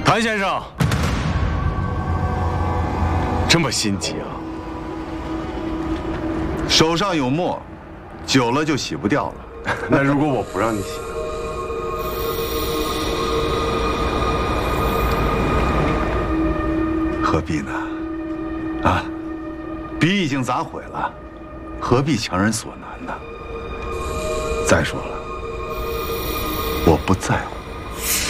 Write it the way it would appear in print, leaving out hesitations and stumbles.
谭先生，这么心急啊？ 手上有墨，久了就洗不掉了。 那如果我不让你洗呢？ 何必呢？啊，笔已经砸毁了，何必强人所难呢？再说了，我不在乎。